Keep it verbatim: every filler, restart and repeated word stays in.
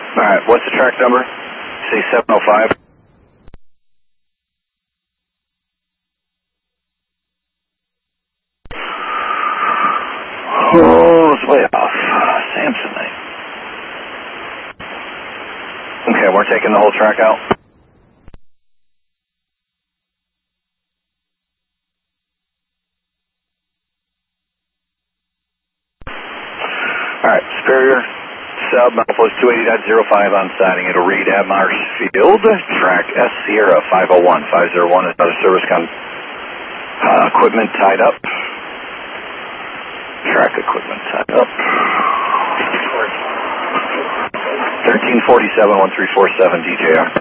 Alright, what's the track number? C seven oh five. Oh, it's way off. Samsonite. Okay, we're taking the whole track out. Alright, Superior, sub, Malfoy two eighty point oh five on siding. It'll read at Marshfield, track S Sierra five oh one, five oh one, another service con, uh, equipment tied up. Track equipment tied up. thirteen forty-seven, one three four seven D J R.